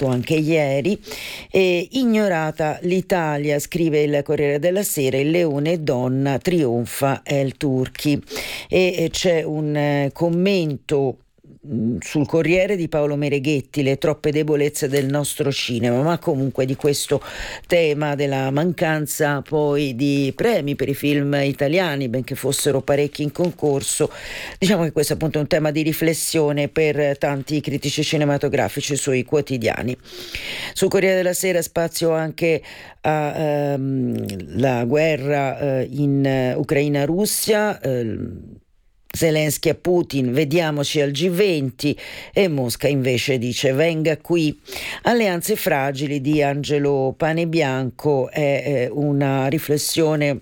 parlato anche ieri. Ignorata l'Italia, scrive il Corriere della Sera, il leone donna trionfa El Turchi, e c'è un commento sul Corriere di Paolo Mereghetti, le troppe debolezze del nostro cinema, ma comunque di questo tema della mancanza poi di premi per i film italiani, benché fossero parecchi in concorso, diciamo che questo appunto è un tema di riflessione per tanti critici cinematografici sui quotidiani. Sul Corriere della Sera spazio anche a la guerra in Ucraina-Russia, Zelensky a Putin, vediamoci al G20, e Mosca invece dice venga qui. Alleanze fragili di Angelo Panebianco è una riflessione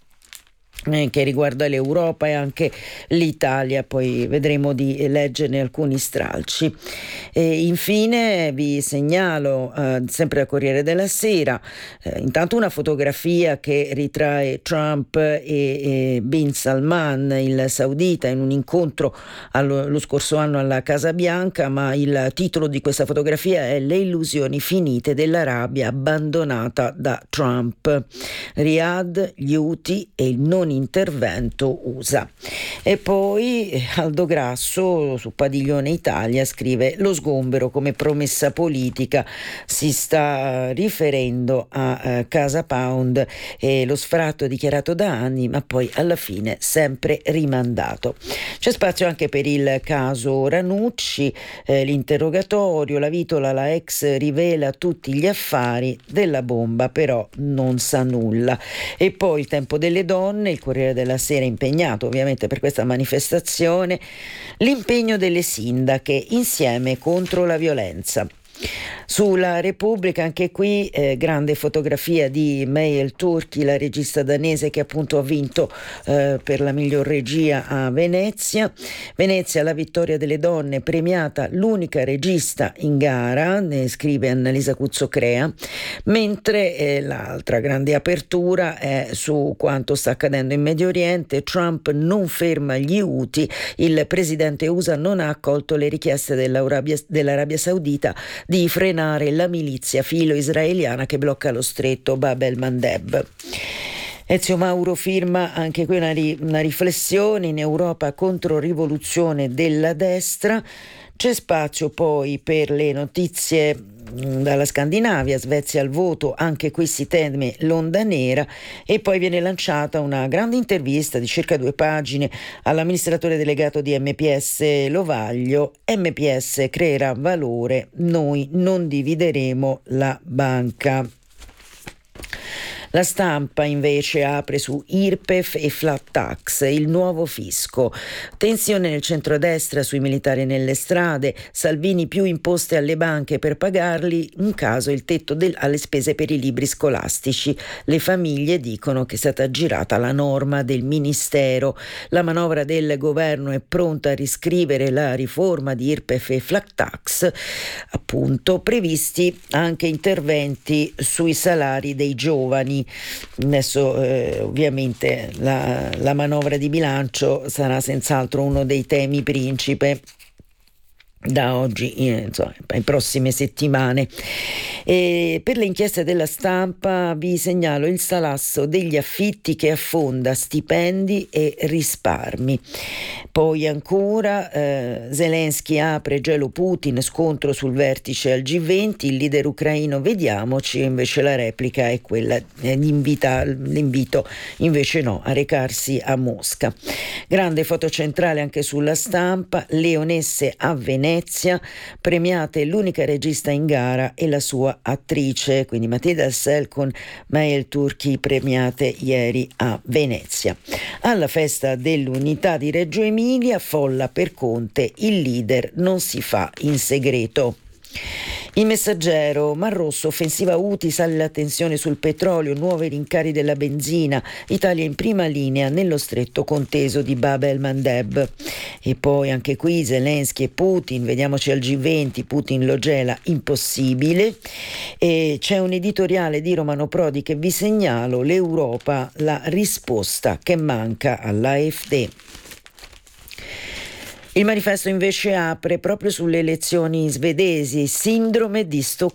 che riguarda l'Europa e anche l'Italia, poi vedremo di leggerne alcuni stralci. E infine vi segnalo, sempre al Corriere della Sera, intanto una fotografia che ritrae Trump e Bin Salman, il saudita, in un incontro lo scorso anno alla Casa Bianca, ma il titolo di questa fotografia è Le illusioni finite dell'Arabia abbandonata da Trump. Riyadh, gli Houthi e il non intervento USA. E poi Aldo Grasso su Padiglione Italia scrive: lo sgombero come promessa politica, si sta riferendo a Casa Pound e lo sfratto dichiarato da anni ma poi alla fine sempre rimandato. C'è spazio anche per il caso Ranucci, l'interrogatorio, la Vitola, la ex rivela tutti gli affari della bomba però non sa nulla. E poi il Tempo delle Donne, il Corriere della Sera impegnato ovviamente per questa manifestazione, l'impegno delle sindache insieme contro la violenza. Sulla Repubblica anche qui grande fotografia di May El Turchi, la regista danese che appunto ha vinto per la miglior regia a Venezia. Venezia, la vittoria delle donne, premiata l'unica regista in gara, ne scrive Annalisa Cuzzocrea, mentre l'altra grande apertura è su quanto sta accadendo in Medio Oriente. Trump non ferma gli Houthi, il presidente USA non ha accolto le richieste dell'Arabia Saudita di frenare la milizia filo-israeliana che blocca lo stretto Bab el-Mandeb. Ezio Mauro firma anche qui una riflessione: in Europa controrivoluzione della destra. C'è spazio poi per le notizie dalla Scandinavia, Svezia al voto, anche qui si teme l'onda nera, e poi viene lanciata una grande intervista di circa 2 pagine all'amministratore delegato di MPS Lovaglio. MPS creerà valore, noi non divideremo la banca. La Stampa invece apre su IRPEF e flat tax, il nuovo fisco. Tensione nel centrodestra sui militari nelle strade, Salvini più imposte alle banche per pagarli, un caso il tetto alle spese per i libri scolastici. Le famiglie dicono che è stata aggirata la norma del Ministero. La manovra del governo è pronta a riscrivere la riforma di IRPEF e flat tax, appunto previsti anche interventi sui salari dei giovani. Adesso ovviamente la manovra di bilancio sarà senz'altro uno dei temi principe da oggi in prossime settimane. E per le inchieste della Stampa vi segnalo il salasso degli affitti che affonda stipendi e risparmi. Poi ancora Zelensky apre gelo Putin, scontro sul vertice al G20, il leader ucraino vediamoci, invece la replica è quella l'invito invece no, a recarsi a Mosca. Grande foto centrale anche sulla Stampa, leonesse a Venezia, premiate l'unica regista in gara e la sua attrice, quindi Matilda Alcel con May El Turchi, premiate ieri a Venezia. Alla festa dell'Unità di Reggio Emilia, folla per Conte, il leader non si fa in segreto. Il Messaggero, Mar Rosso, offensiva Houthi, sale la tensione sul petrolio, nuovi rincari della benzina, Italia in prima linea nello stretto conteso di Bab el-Mandeb. E poi anche qui Zelensky e Putin, vediamoci al G20, Putin lo gela, impossibile. E c'è un editoriale di Romano Prodi che vi segnalo, l'Europa, la risposta che manca all'AfD. Il Manifesto invece apre proprio sulle elezioni svedesi, sindrome di